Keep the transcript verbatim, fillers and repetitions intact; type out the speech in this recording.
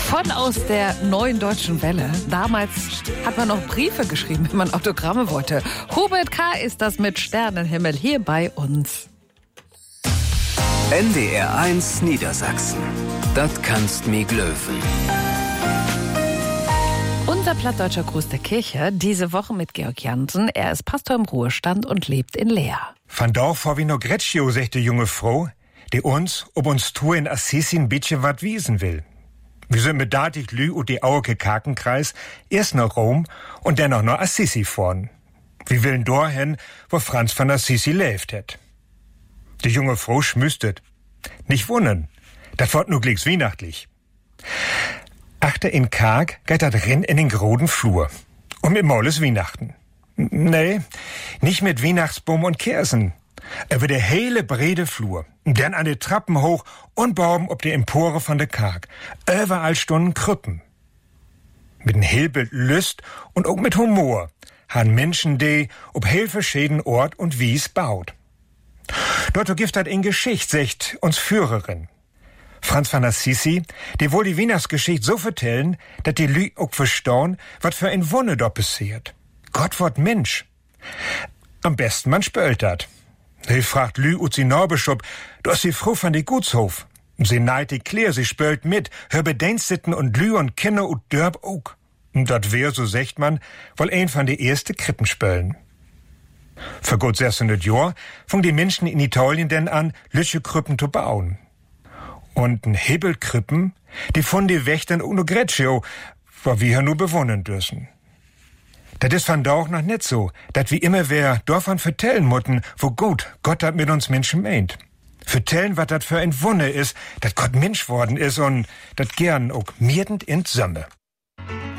Von aus der Neuen Deutschen Welle. Damals hat man noch Briefe geschrieben, wenn man Autogramme wollte. Hubert K. ist das mit Sternenhimmel hier bei uns. N D R eins Niedersachsen. Das kannst mi glöwen. Unser plattdeutscher Gruß der Kirche, diese Woche mit Georg Jansen. Er ist Pastor im Ruhestand und lebt in Leer. Van doch vor wie no Greccio, sagt die junge Frau, die uns, ob uns tu in Assisi ein bisschen wat wiesen will. Wir sind mit datig Lü und die Auke Kakenkreis erst nach Rom und dann noch nach Assisi vorn. Wir willen dorthin, wo Franz von Assisi lebt hat. Die junge Frau schmüstet. Nicht wundern, das wird nur glicks weihnachtlich. Achter in Karg geht dat rin in den groden Flur. Und mit Maules Weihnachten. Nee, nicht mit Weihnachtsbaum und Kersen. Über der hele brede Flur. Dann an die Trappen hoch und baum ob die Empore von der Karg. Überall stunden Krüppen. Mit n Hilbild Lüst und auch mit Humor han Menschen die ob heel verschieden Ort und Wies baut. Dort gibt dat in Geschicht, secht uns Führerin. Franz von Assisi, die wohl die Weihnachtsgeschichte so vertellen, dat die Lü auch verstauen, wat für ein Wunde dort passiert. Gott wird Mensch. Am besten man spölt dat. Sie fragt Lü ut sie Norbischop, du hast die Frau von die Gutshof. Sie neid die Klär, sie spölt mit, hör Bedenstitten und Lü und Kinder und Dörb auch. Und dat wär, so secht man, wohl ein von die erste Krippen spölen. Für gut sechshundert Jahr fang die Menschen in Italien denn an, Lüsche Krüppen zu bauen. Und n Hebelkrippen, die von die Wächtern ohne Greccio, wo wir ja nur bewohnen dürfen. Das ist van doch noch nicht so, dat wir immer wer davon vertellen mutten, wo gut Gott dat mit uns Menschen meint. Vertellen, wat dat für ein Wunder ist, dat Gott Mensch worden ist und dat gern auch mirdend in Sömme.